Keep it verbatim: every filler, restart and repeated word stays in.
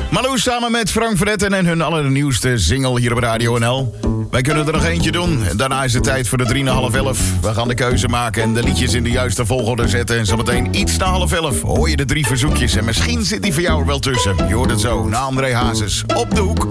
Malou samen met Frank Vretten en hun allernieuwste single hier op Radio N L. Wij kunnen er nog eentje doen. En daarna is het tijd voor de drie na half elf. We gaan de keuze maken en de liedjes in de juiste volgorde zetten. En zometeen iets na half elf hoor je de drie verzoekjes. En misschien zit die voor jou er wel tussen. Je hoort het zo, na André Hazes op de hoek.